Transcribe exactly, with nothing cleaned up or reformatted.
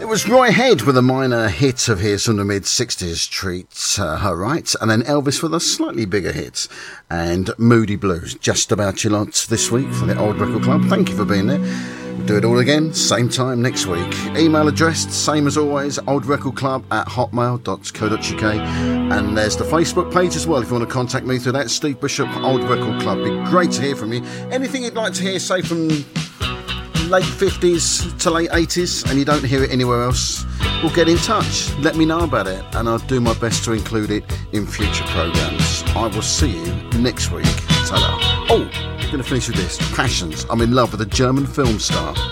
It was Roy Head with a minor hit of his from the mid-sixties, Treat uh, Her Right, and then Elvis with a slightly bigger hit, and Moody Blues. Just about your lot this week from the Old Record Club. Thank you for being there. We'll do it all again, same time next week. Email address, same as always, oldrecordclub at hotmail dot co dot uk. And there's the Facebook page as well if you want to contact me through that. Steve Bishop, Old Record Club. Be great to hear from you. Anything you'd like to hear, say from late fifties to late eighties, and you don't hear it anywhere else, well, get in touch. Let me know about it, and I'll do my best to include it in future programmes. I will see you next week. Ta-da. Oh, I'm going to finish with this. Passions. I'm in love with a German film star.